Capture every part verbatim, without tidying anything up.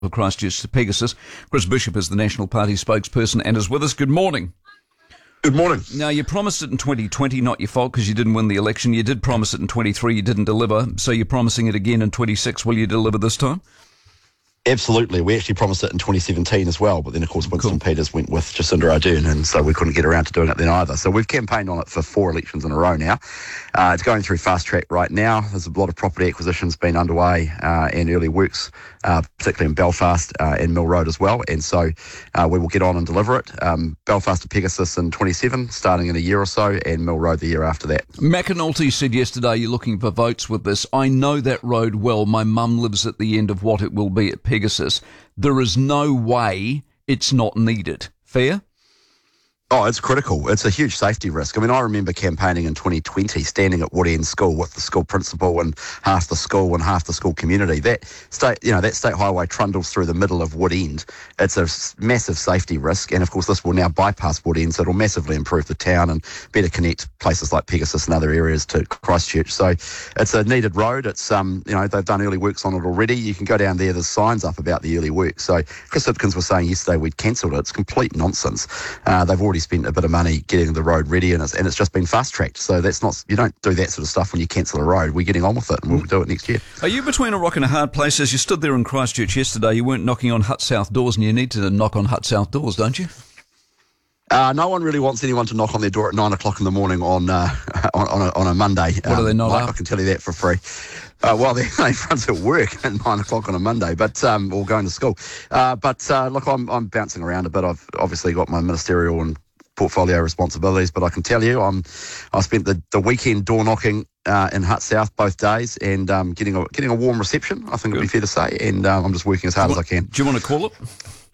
of Christchurch to Pegasus. Chris Bishop is the National Party spokesperson and is with us. Good morning. Good morning. Now, you promised it in twenty twenty, not your fault because you didn't win the election. You did promise it in twenty-three, you didn't deliver. So you're promising it again in twenty-six. Will you deliver this time? Absolutely. We actually promised it in twenty seventeen as well, but then, of course, Winston Cool. Peters went with Jacinda Ardern, and so we couldn't get around to doing it then either. So we've campaigned on it for four elections in a row now. Uh, it's going through fast track right now. There's a lot of property acquisitions been underway uh, and early works, uh, particularly in Belfast uh, and Mill Road as well, and so uh, we will get on and deliver it. Um, Belfast to Pegasus in twenty-seven, starting in a year or so, and Mill Road the year after that. McAnulty said yesterday you're looking for votes with this. I know that road well. My mum lives at the end of what it will be at Pegasus. There is no way it's not needed. Fair? Oh, it's critical. It's a huge safety risk. I mean, I remember campaigning in twenty twenty, standing at Wood End School with the school principal and half the school and half the school community. That state, you know, that state highway trundles through the middle of Wood End. It's a massive safety risk, and of course, this will now bypass Wood End, so it'll massively improve the town and better connect places like Pegasus and other areas to Christchurch. So, it's a needed road. It's um, you know, they've done early works on it already. You can go down there. There's signs up about the early works. So, Chris Hipkins was saying yesterday we'd cancelled it. It's complete nonsense. Uh, they've already spent a bit of money getting the road ready, and it's, and it's just been fast-tracked. So that's not, you don't do that sort of stuff when you cancel a road. We're getting on with it, and we'll do it next year. Are you between a rock and a hard place? As you stood there in Christchurch yesterday, you weren't knocking on Hut South doors, and you need to knock on Hut South doors, don't you? Uh, no one really wants anyone to knock on their door at nine o'clock in the morning on uh, on, on, a, on a Monday. What are they not Mike, up? I can tell you that for free. Uh, well, they they front at work at nine o'clock on a Monday, but um, or going to school. Uh, but uh, look, I'm I'm bouncing around a bit. I've obviously got my ministerial and portfolio responsibilities, but I can tell you, I'm I spent the, the weekend door knocking uh, in Hut South both days, and um, getting a getting a warm reception. I think it'd be fair to say, and um, I'm just working as hard want, as I can. Do you want to call it?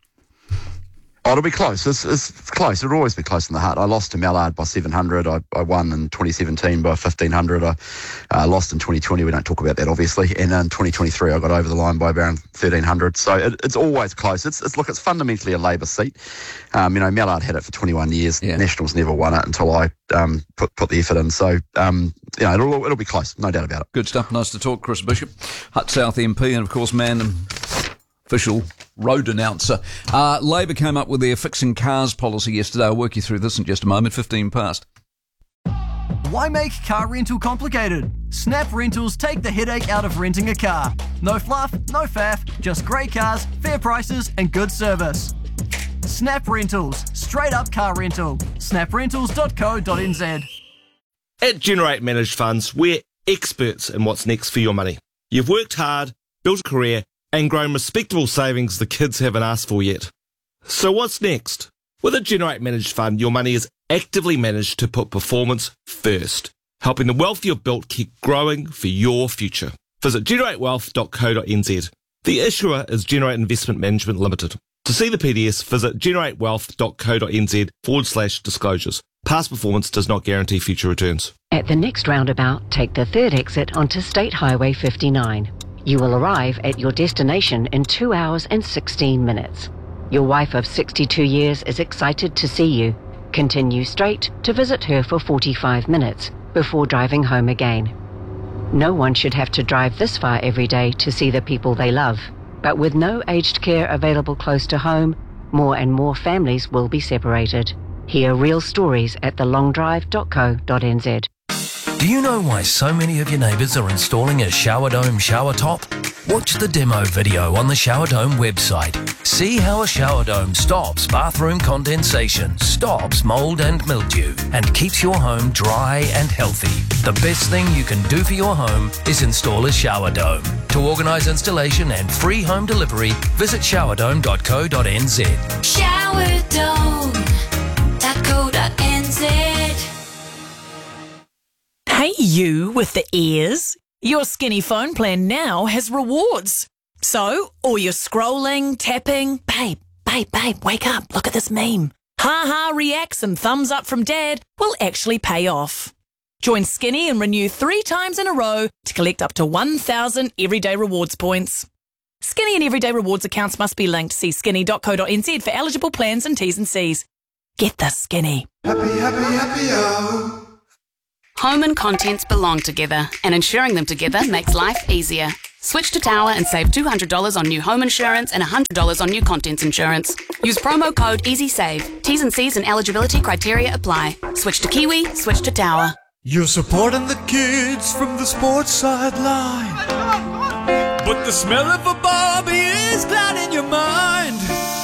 Oh, it'll be close. It's, it's close. It'll always be close in the Hut. I lost to Mallard by seven hundred. I, I won in twenty seventeen by fifteen hundred. I uh, lost in twenty twenty. We don't talk about that, obviously. And in twenty twenty-three, I got over the line by around thirteen hundred. So it, it's always close. It's, it's look, it's fundamentally a Labour seat. Um, you know, Mallard had it for twenty-one years. Yeah. Nationals never won it until I um, put put the effort in. So, um, you know, it'll, it'll be close. No doubt about it. Good stuff. Nice to talk, Chris Bishop, Hut South M P, and of course, man and official road announcer. Uh, Labour came up with their fixing cars policy yesterday. I'll work you through this in just a moment. fifteen past. Why make car rental complicated? Snap Rentals take the headache out of renting a car. No fluff, no faff, just great cars, fair prices and good service. Snap Rentals, straight up car rental. snap rentals dot co dot n z. At Generate Managed Funds, we're experts in what's next for your money. You've worked hard, built a career, and grown respectable savings the kids haven't asked for yet. So what's next? With a Generate Managed Fund, your money is actively managed to put performance first, helping the wealth you've built keep growing for your future. Visit generate wealth dot co dot n z. The issuer is Generate Investment Management Limited. To see the P D S, visit generate wealth dot co dot n z forward slash disclosures. Past performance does not guarantee future returns. At the next roundabout, take the third exit onto State Highway fifty-nine. You will arrive at your destination in two hours and sixteen minutes. Your wife of sixty-two years is excited to see you. Continue straight to visit her for forty-five minutes before driving home again. No one should have to drive this far every day to see the people they love. But with no aged care available close to home, more and more families will be separated. Hear real stories at the long drive dot co dot n z. Do you know why so many of your neighbours are installing a Shower Dome shower top? Watch the demo video on the Shower Dome website. See how a Shower Dome stops bathroom condensation, stops mould and mildew, and keeps your home dry and healthy. The best thing you can do for your home is install a Shower Dome. To organise installation and free home delivery, visit shower dome dot co dot n z. shower dome dot co dot n z. Hey, you with the ears. Your Skinny phone plan now has rewards. So, all your scrolling, tapping, babe, babe, babe, wake up, look at this meme. Ha-ha reacts and thumbs up from dad will actually pay off. Join Skinny and renew three times in a row to collect up to one thousand Everyday Rewards points. Skinny and Everyday Rewards accounts must be linked. See skinny dot co dot n z for eligible plans and T's and C's. Get the Skinny. Happy, happy, happy, oh. Home and contents belong together, and insuring them together makes life easier. Switch to Tower and save two hundred dollars on new home insurance and one hundred dollars on new contents insurance. Use promo code EasySave. T's and C's and eligibility criteria apply. Switch to Kiwi, switch to Tower. You're supporting the kids from the sports sideline, but the smell of a Barbie is clouding your mind.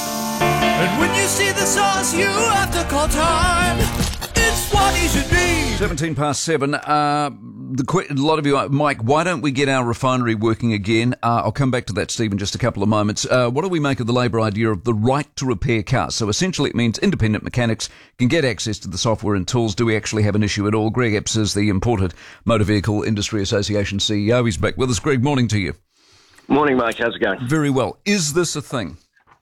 And when you see the sauce, you have to call time. It's what you should be. seventeen past seven. Uh, the que- a lot of you, Mike, why don't we get our refinery working again? Uh, I'll come back to that, Steve, in just a couple of moments. Uh, what do we make of the Labor idea of the right to repair cars? So essentially it means independent mechanics can get access to the software and tools. Do we actually have an issue at all? Greg Epps is the Imported Motor Vehicle Industry Association C E O. He's back with us. Greg, morning to you. Morning, Mike. How's it going? Very well. Is this a thing?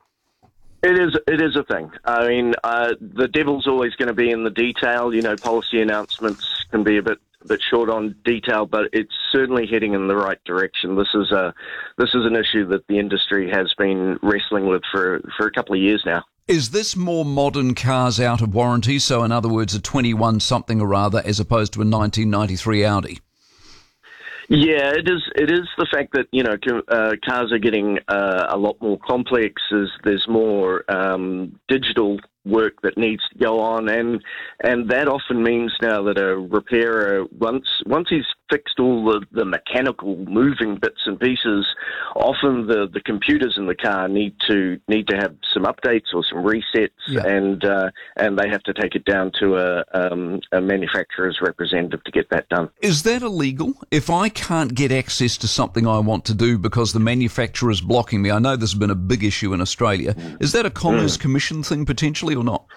It is. It is a thing. I mean, uh, the devil's always going to be in the detail. You know, policy announcements can be a bit, a bit short on detail, but it's certainly heading in the right direction. This is a, this is an issue that the industry has been wrestling with for for a couple of years now. Is this more modern cars out of warranty? So, in other words, a twenty-one something or rather, as opposed to a nineteen ninety-three Audi? Yeah, it is. It is the fact that you know uh, cars are getting uh, a lot more complex. As there's more um, digital work that needs to go on, and and that often means now that a repairer once once he's fixed all the, the mechanical moving bits and pieces, often the, the computers in the car need to need to have some updates or some resets, yeah. and uh, and they have to take it down to a, um, a manufacturer's representative to get that done. Is that illegal? If I can't get access to something I want to do because the manufacturer is blocking me, I know this has been a big issue in Australia. Is that a Commerce mm. Commission thing potentially or not?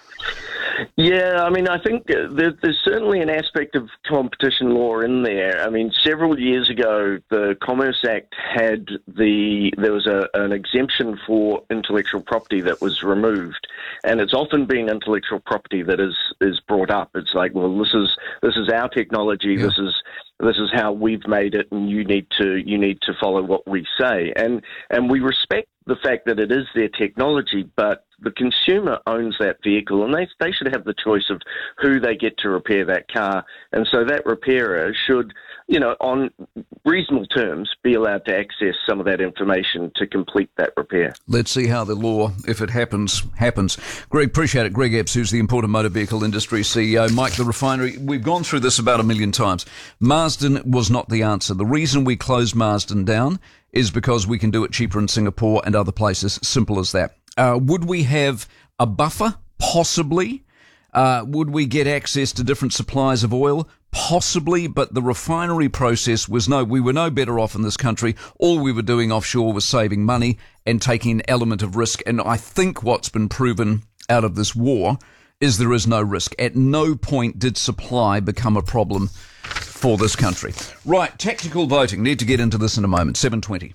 Yeah, I mean, I think there, there's certainly an aspect of competition law in there. I mean, several years ago, the Commerce Act had the there was a, an exemption for intellectual property that was removed, and it's often been intellectual property that is is brought up. It's like, well, this is this is our technology. Yeah. This is this is how we've made it, and you need to you need to follow what we say. And and we respect the fact that it is their technology, but the consumer owns that vehicle, and they they should have the choice of who they get to repair that car. And so that repairer should, you know, on reasonable terms, be allowed to access some of that information to complete that repair. Let's see how the law, if it happens, happens. Greg, appreciate it. Greg Epps, who's the Imported Motor Vehicle Industry C E O. Mike, the refinery, we've gone through this about a million times. Marsden was not the answer. The reason we closed Marsden down is because we can do it cheaper in Singapore and other places. Simple as that. Uh, would we have a buffer? Possibly. Uh, would we get access to different supplies of oil? Possibly, but the refinery process was no, we were no better off in this country. All we were doing offshore was saving money and taking an element of risk. And I think what's been proven out of this war is there is no risk. At no point did supply become a problem for this country. Right, tactical voting. Need to get into this in a moment. seven twenty.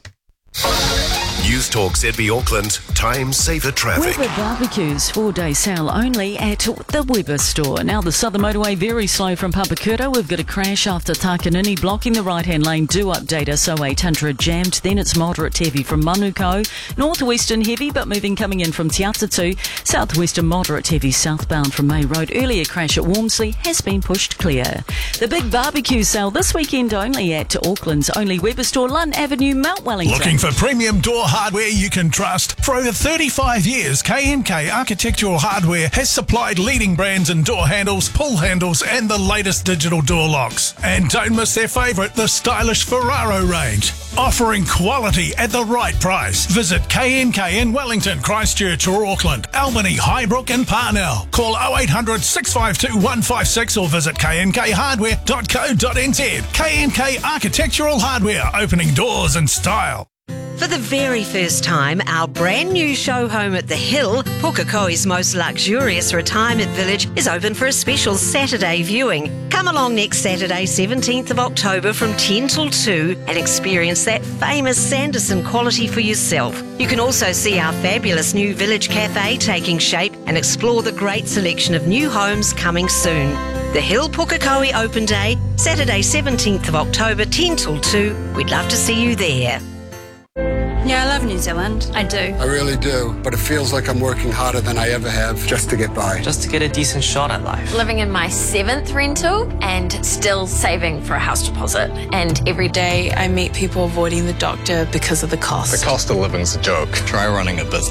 News Talk Z B Auckland. Time saver traffic. Weber Barbecues, four-day sale only at the Weber store. Now the Southern Motorway very slow from Papakura. We've got a crash after Takanini blocking the right-hand lane. Do update us. oh eight hundred jammed. Then it's moderate to heavy from Manuko. Northwestern heavy but moving coming in from Te Atatu. Southwestern moderate to heavy southbound from May Road. Earlier crash at Walmsley has been pushed clear. The big barbecue sale this weekend only at Auckland's only Weber store, Lunn Avenue, Mount Wellington. Looking for premium door hardware you can trust? For over thirty-five years, K and K Architectural Hardware has supplied leading brands in door handles, pull handles and the latest digital door locks. And don't miss their favourite, the stylish Ferraro range. Offering quality at the right price. Visit K and K in Wellington, Christchurch or Auckland, Albany, Highbrook and Parnell. Call oh eight hundred, six five two, one five six or visit k n k hardware dot co dot n z. K and K Architectural Hardware, opening doors in style. For the very first time, our brand new show home at The Hill, Pukekohe's most luxurious retirement village, is open for a special Saturday viewing. Come along next Saturday, seventeenth of October from ten till two and experience that famous Sanderson quality for yourself. You can also see our fabulous new village cafe taking shape and explore the great selection of new homes coming soon. The Hill Pukekohe Open Day, Saturday seventeenth of October, ten till two. We'd love to see you there. Yeah, I love New Zealand. I do. I really do, but it feels like I'm working harder than I ever have just to get by. Just to get a decent shot at life. Living in my seventh rental and still saving for a house deposit. And every day I meet people avoiding the doctor because of the cost. The cost of living's a joke. Try running a business.